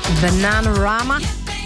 Bananarama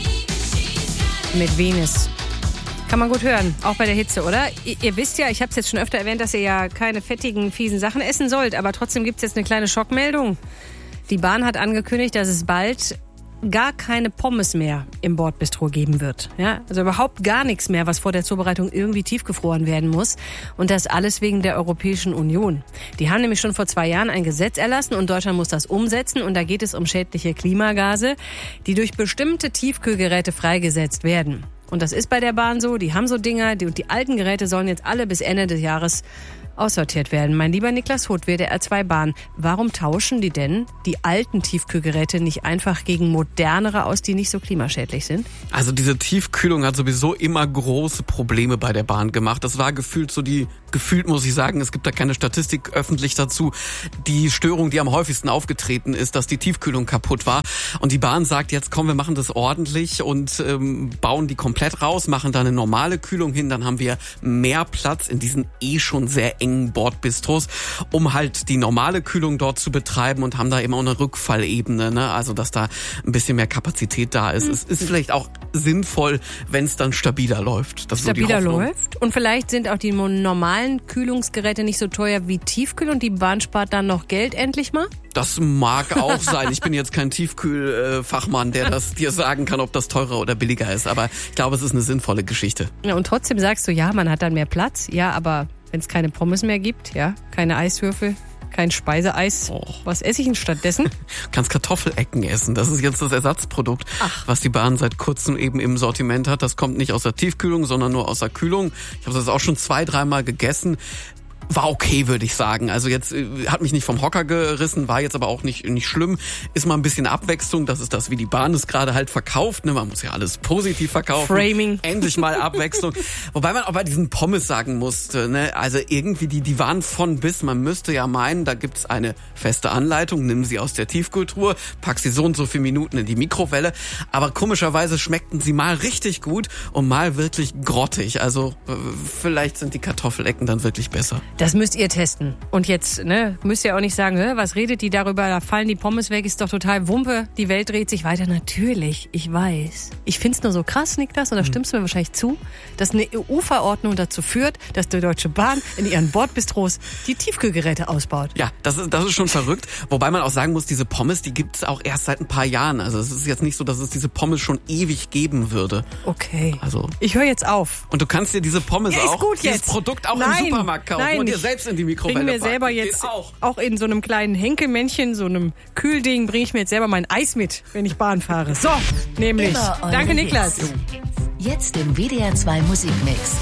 mit Venus. Kann man gut hören, auch bei der Hitze, oder? Ihr wisst ja, ich habe es jetzt schon öfter erwähnt, dass ihr ja keine fettigen, fiesen Sachen essen sollt. Aber trotzdem gibt es jetzt eine kleine Schockmeldung. Die Bahn hat angekündigt, dass es bald gar keine Pommes mehr im Bordbistro geben wird. Ja, also überhaupt gar nichts mehr, was vor der Zubereitung irgendwie tiefgefroren werden muss. Und das alles wegen der Europäischen Union. Die haben nämlich schon vor 2 Jahren ein Gesetz erlassen und Deutschland muss das umsetzen. Und da geht es um schädliche Klimagase, die durch bestimmte Tiefkühlgeräte freigesetzt werden. Und das ist bei der Bahn so. Die haben so Dinger und die alten Geräte sollen jetzt alle bis Ende des Jahres aussortiert werden. Mein lieber Niklas Huth, WDR 2 Bahn, warum tauschen die denn die alten Tiefkühlgeräte nicht einfach gegen modernere aus, die nicht so klimaschädlich sind? Also diese Tiefkühlung hat sowieso immer große Probleme bei der Bahn gemacht. Das war gefühlt muss ich sagen, es gibt da keine Statistik öffentlich dazu, die Störung, die am häufigsten aufgetreten ist, dass die Tiefkühlung kaputt war. Und die Bahn sagt jetzt, komm, wir machen das ordentlich und bauen die komplett raus, machen da eine normale Kühlung hin, dann haben wir mehr Platz in diesen schon sehr engen Bordbistros, um halt die normale Kühlung dort zu betreiben und haben da immer eine Rückfallebene, ne? Also dass da ein bisschen mehr Kapazität da ist. Es ist vielleicht auch sinnvoll, wenn es dann stabiler läuft. Das stabiler läuft und vielleicht sind auch die normalen Kühlungsgeräte nicht so teuer wie Tiefkühl und die Bahn spart dann noch Geld endlich mal? Das mag auch sein. Ich bin jetzt kein Tiefkühlfachmann, der das dir sagen kann, ob das teurer oder billiger ist. Aber ich glaube, es ist eine sinnvolle Geschichte. Ja, und trotzdem sagst du, ja, man hat dann mehr Platz. Ja, aber wenn es keine Pommes mehr gibt, ja, keine Eiswürfel, kein Speiseeis. Was esse ich denn stattdessen? Du kannst Kartoffelecken essen. Das ist jetzt das Ersatzprodukt, was die Bahn seit kurzem eben im Sortiment hat. Das kommt nicht aus der Tiefkühlung, sondern nur aus der Kühlung. Ich habe das auch schon 2-3 Mal gegessen. War okay, würde ich sagen. Also jetzt hat mich nicht vom Hocker gerissen, war jetzt aber auch nicht schlimm. Ist mal ein bisschen Abwechslung. Das ist das, wie die Bahn es gerade halt verkauft. Ne? Man muss ja alles positiv verkaufen. Framing. Endlich mal Abwechslung. Wobei man auch bei diesen Pommes sagen musste, ne? Also irgendwie die waren von bis. Man müsste ja meinen, da gibt's eine feste Anleitung. Nimm sie aus der Tiefkühltruhe, pack sie so und so viele Minuten in die Mikrowelle. Aber komischerweise schmeckten sie mal richtig gut und mal wirklich grottig. Also vielleicht sind die Kartoffelecken dann wirklich besser. Das müsst ihr testen. Und jetzt müsst ihr auch nicht sagen, was redet die darüber, da fallen die Pommes weg, ist doch total Wumpe, die Welt dreht sich weiter. Natürlich, ich weiß. Ich find's nur so krass, Niklas, und da stimmst du mir wahrscheinlich zu, dass eine EU-Verordnung dazu führt, dass die Deutsche Bahn in ihren Bordbistros die Tiefkühlgeräte ausbaut. Ja, das ist schon verrückt. Wobei man auch sagen muss, diese Pommes, die gibt's auch erst seit ein paar Jahren. Also es ist jetzt nicht so, dass es diese Pommes schon ewig geben würde. Okay. Also ich höre jetzt auf. Und du kannst dir diese Pommes dieses Produkt auch im Supermarkt kaufen. Nein, und dir selbst in die Mikrowelle bring mir selber jetzt auch in so einem kleinen Henkelmännchen, so einem Kühlding, bringe ich mir jetzt selber mein Eis mit, wenn ich Bahn fahre. So, nämlich. Danke, Niklas. Jetzt im WDR 2 Musikmix.